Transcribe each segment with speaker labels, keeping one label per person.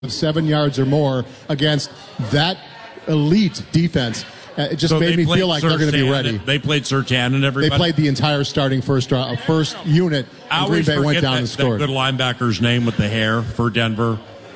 Speaker 1: of 7 yards or more against that elite defense. It just made me feel like they're going to be ready.
Speaker 2: They played Surtain and everybody.
Speaker 1: They played the entire starting first unit, and Green Bay went down and scored.
Speaker 2: That good linebacker's name with the hair for Denver.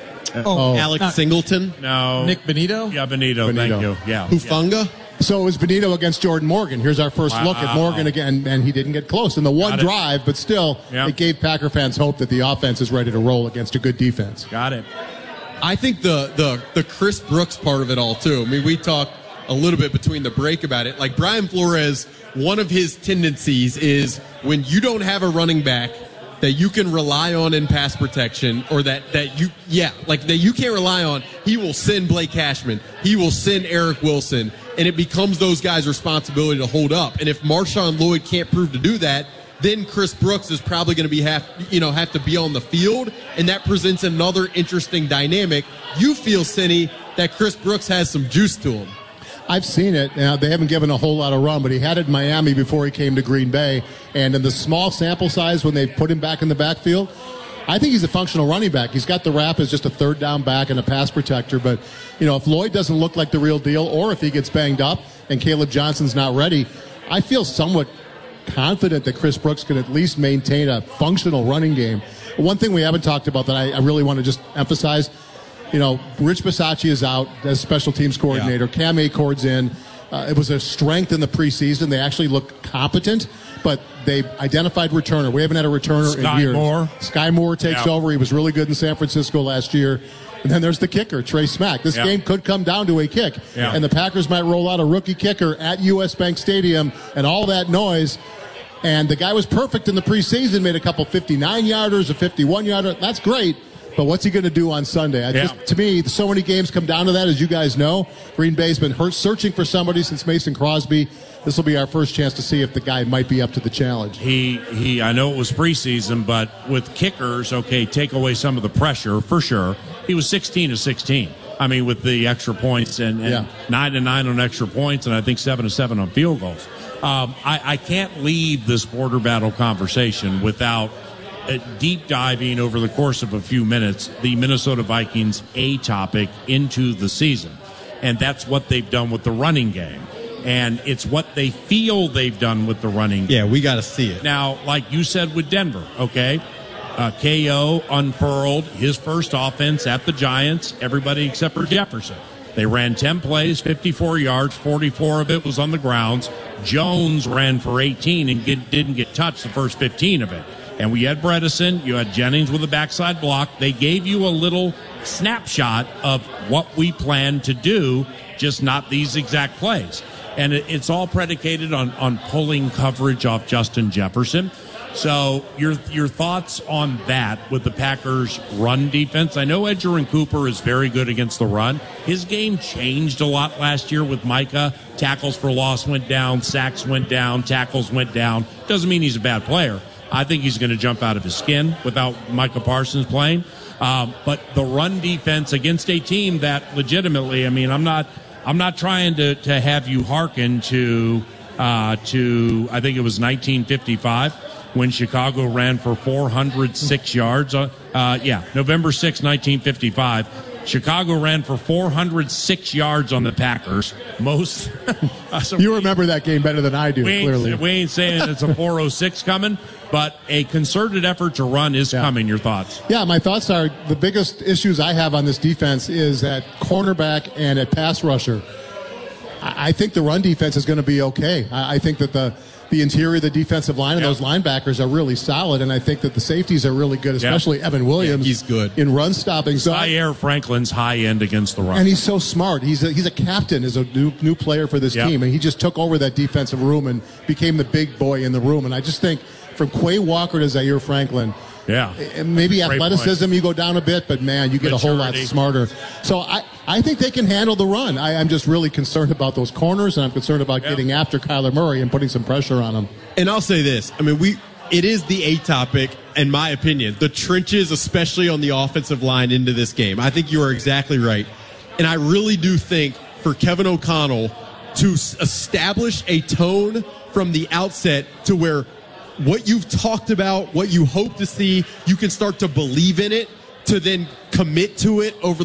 Speaker 3: Alex Singleton?
Speaker 2: No.
Speaker 4: Nick Benito?
Speaker 2: Yeah, Benito. Thank you. Yeah.
Speaker 3: Hufanga?
Speaker 1: So it was Benito against Jordan Morgan. Here's our first look at Morgan again, and he didn't get close in the one drive, but still, it gave Packer fans hope that the offense is ready to roll against a good defense.
Speaker 2: Got it.
Speaker 3: I think the Chris Brooks part of it all, too. I mean, we talked a little bit between the break about it. Like, Brian Flores, one of his tendencies is when you don't have a running back that you can rely on in pass protection, or that you can't rely on, he will send Blake Cashman. He will send Eric Wilson, and it becomes those guys' responsibility to hold up. And if Marshawn Lloyd can't prove to do that, then Chris Brooks is probably going to have to be on the field, and that presents another interesting dynamic. You feel, Cinny, that Chris Brooks has some juice to him.
Speaker 1: I've seen it. Now, they haven't given a whole lot of run, but he had it in Miami before he came to Green Bay. And in the small sample size when they put him back in the backfield, I think he's a functional running back. He's got the rap as just a third down back and a pass protector. But, if Lloyd doesn't look like the real deal, or if he gets banged up and Caleb Johnson's not ready, I feel somewhat confident that Chris Brooks can at least maintain a functional running game. One thing we haven't talked about that I really want to just emphasize, Rich Bisaccia is out as special teams coordinator. Yeah. Cam Akord's in. It was a strength in the preseason. They actually look competent, but they identified returner. We haven't had a returner in years. Sky Moore takes over. He was really good in San Francisco last year. And then there's the kicker, Trey Smack. This game could come down to a kick. Yeah. And the Packers might roll out a rookie kicker at U.S. Bank Stadium and all that noise. And the guy was perfect in the preseason, made a couple 59-yarders, a 51-yarder. That's great. But what's he going to do on Sunday? To me, so many games come down to that, as you guys know. Green Bay's been searching for somebody since Mason Crosby. This will be our first chance to see if the guy might be up to the challenge.
Speaker 2: I know it was preseason, but with kickers, take away some of the pressure, for sure. He was 16 of 16. I mean, with the extra points and 9 of 9 on extra points, and I think 7 of 7 on field goals. I can't leave this border battle conversation without deep diving over the course of a few minutes the Minnesota Vikings topic into the season. And that's what they've done with the running game. And it's what they feel they've done with the running game.
Speaker 3: Yeah, we got to see it.
Speaker 2: Now, like you said with Denver, KO unfurled his first offense at the Giants, everybody except for Jefferson. They ran 10 plays, 54 yards, 44 of it was on the grounds. Jones ran for 18 and didn't get touched the first 15 of it. And we had Bredesen, you had Jennings with a backside block. They gave you a little snapshot of what we plan to do, just not these exact plays. And it's all predicated on pulling coverage off Justin Jefferson. So your thoughts on that with the Packers' run defense? I know Edgerrin Cooper is very good against the run. His game changed a lot last year with Micah. Tackles for loss went down, sacks went down, tackles went down. Doesn't mean he's a bad player. I think he's going to jump out of his skin without Micah Parsons playing. But the run defense against a team that legitimately, I'm not trying to have you hearken to I think it was 1955 when Chicago ran for 406 yards. November 6, 1955. Chicago ran for 406 yards on the Packers. Most.
Speaker 1: You remember that game better than I do, clearly.
Speaker 2: We ain't saying it's a 406 coming, but a concerted effort to run is coming. Your thoughts?
Speaker 1: Yeah, my thoughts are the biggest issues I have on this defense is at cornerback and at pass rusher. I think the run defense is going to be okay. I think that the interior of the defensive line and those linebackers are really solid, and I think that the safeties are really good, especially Evan Williams.
Speaker 3: He's good
Speaker 1: in run stopping. So
Speaker 2: Zaire Franklin's high end against the run,
Speaker 1: and he's so smart. He's a captain, is a new player for this team, and he just took over that defensive room and became the big boy in the room. And I just think from Quay Walker to Zaire Franklin. Maybe athleticism, you go down a bit, but man, you get a whole lot smarter. So I think they can handle the run. I'm just really concerned about those corners, and I'm concerned about getting after Kyler Murray and putting some pressure on him.
Speaker 3: And I'll say this. It is the topic, in my opinion, the trenches, especially on the offensive line into this game. I think you are exactly right. And I really do think for Kevin O'Connell to establish a tone from the outset to where what you've talked about, what you hope to see, you can start to believe in it. to then commit to it over